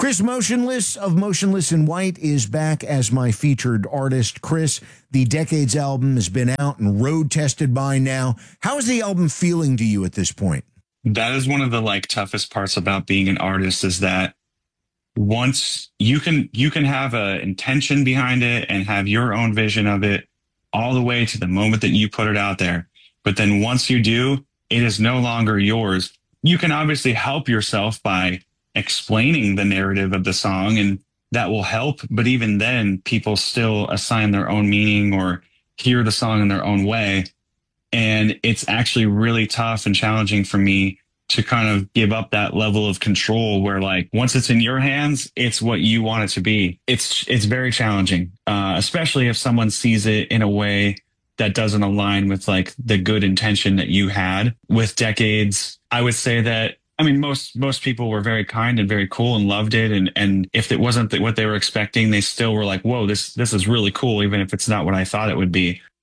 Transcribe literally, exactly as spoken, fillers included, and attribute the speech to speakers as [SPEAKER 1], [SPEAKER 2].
[SPEAKER 1] Chris Motionless of Motionless in White is back as my featured artist. Chris, the Decades album has been out and road tested by now. How is the album feeling to you at this point?
[SPEAKER 2] That is one of the like toughest parts about being an artist, is that once you can you can have an intention behind it and have your own vision of it all the way to the moment that you put it out there. But then once you do, it is no longer yours. You can obviously help yourself by explaining the narrative of the song, and that will help. But even then, people still assign their own meaning or hear the song in their own way. And it's actually really tough and challenging for me to kind of give up that level of control where, like, once it's in your hands, it's what you want it to be. It's, it's very challenging, uh, especially if someone sees it in a way that doesn't align with like the good intention that you had. With Decades, I would say that, I mean, most, most people were very kind and very cool and loved it. And, and if it wasn't what they were expecting, they still were like, whoa, this, this is really cool, even if it's not what I thought it would be.